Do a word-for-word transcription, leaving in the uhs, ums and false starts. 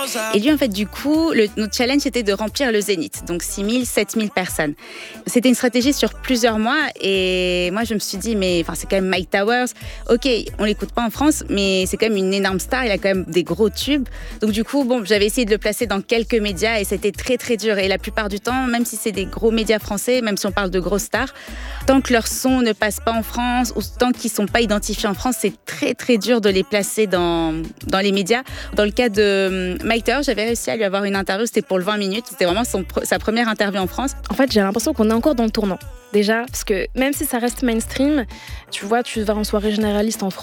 Et lui, en fait, du coup, le, notre challenge, c'était de remplir le Zénith, donc six mille, sept mille personnes. C'était une stratégie sur plusieurs mois et moi, je me suis dit, mais enfin, c'est quand même Myke Towers. Ok, on l'écoute pas en France, mais c'est quand même une énorme star, il a quand même des gros tubes. Donc du coup, bon, j'avais essayé de le placer dans quelques médias et c'était très, très dur. Et la plupart du temps, même si c'est des gros médias français, même si on parle de grosses stars, tant que leur son ne passe pas en France ou tant qu'ils sont pas identifiés en France, c'est très, très dur de les placer dans, dans les médias. Dans le cas de Myke Towers, j'avais réussi à lui avoir une interview, c'était pour le vingt minutes, c'était vraiment son, sa première interview en France. En fait, j'ai l'impression qu'on est encore dans le tournant. Déjà, parce que même si ça reste mainstream, tu vois, tu vas en soirée généraliste en France,